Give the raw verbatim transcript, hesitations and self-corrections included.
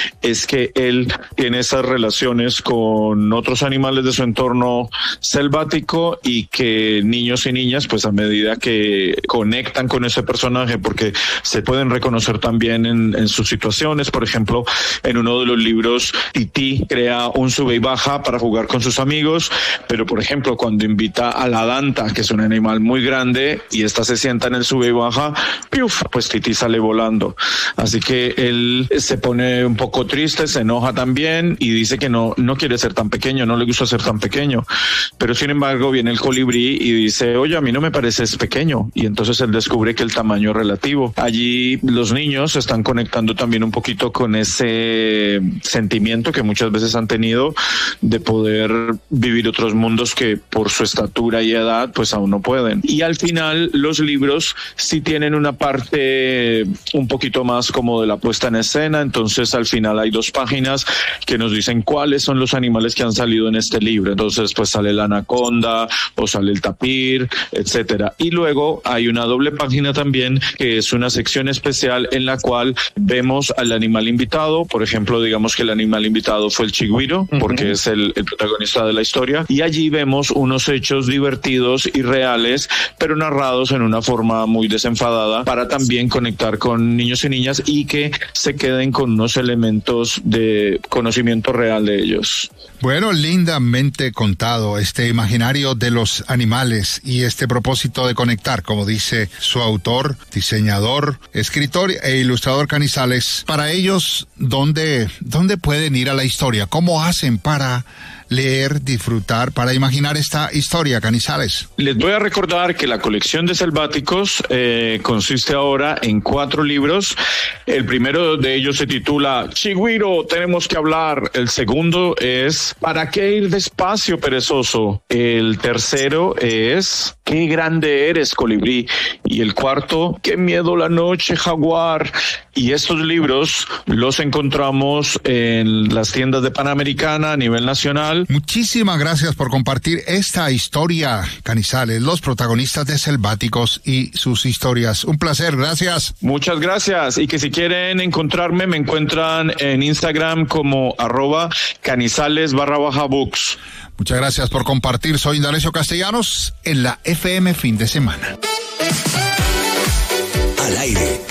es que él tiene esas relaciones con otros animales de su entorno selvático y que niños y niñas, pues a medida que conectan con ese personaje, porque se pueden reconocer también en, en sus situaciones. Por ejemplo, en uno de los libros, Tití crea un sube y baja para jugar con sus amigos, pero por ejemplo, cuando invita a la danta, que es un animal muy grande, y esta se sienta en el sube y baja, ¡piuf!, pues Tití sale volando. Así que él se pone un poco triste, se enoja también y dice que no, no quiere ser tan pequeño, no le gusta ser tan pequeño. Pero sin embargo viene el colibrí y dice, oye, a mí no me pareces pequeño. Y entonces él descubre que el tamaño es relativo. Allí los niños se están conectando también un poquito con ese sentimiento que muchas veces han tenido de poder vivir otros mundos que por su estatura y edad pues aún no pueden. Y al final los libros sí tienen una parte un poquito más como de la puesta en escena. Entonces al final hay dos páginas que nos dicen cuáles son los animales que han salido en este libro. Entonces pues sale la anaconda o sale el tapir, etcétera. Y luego hay una doble página también que es una sección especial en la cual vemos al animal invitado. Por ejemplo, digamos que el animal invitado fue el chigüiro, uh-huh, porque es el, el protagonista de la historia, y allí vemos unos hechos divertidos y reales, pero narrados en una forma muy desenfadada para también conectar con niños y niñas y que se queden con unos elementos de conocimiento real de ellos. Bueno, lindamente contado este imaginario de los animales y este propósito de conectar, como dice su autor, diseñador, escritor e ilustrador Canizales. Para ellos, ¿dónde, dónde pueden ir a la historia? ¿Cómo hacen para leer, disfrutar, para imaginar esta historia, Canizales? Les voy a recordar que la colección de Selváticos eh, consiste ahora en cuatro libros. El primero de ellos se titula Chigüiro, tenemos que hablar. El segundo es ¿Para qué ir despacio, perezoso? El tercero es Qué grande eres, colibrí. Y el cuarto, Qué miedo la noche, jaguar. Y estos libros los encontramos en las tiendas de Panamericana a nivel nacional. Muchísimas gracias por compartir esta historia, Canizales, los protagonistas de Selváticos y sus historias. Un placer, gracias. Muchas gracias. Y que si quieren encontrarme, me encuentran en Instagram como arroba canizales barra baja books. Muchas gracias por compartir. Soy Indalecio Castellanos en la F M Fin de Semana. Al aire,